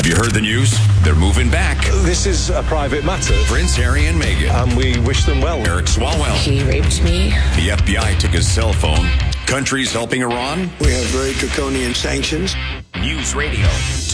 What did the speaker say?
Have you heard the news? They're moving back. This is a private matter. Prince Harry and Meghan. And we wish them well. Eric Swalwell. He raped me. The FBI took his cell phone. Countries helping Iran. We have very draconian sanctions. News Radio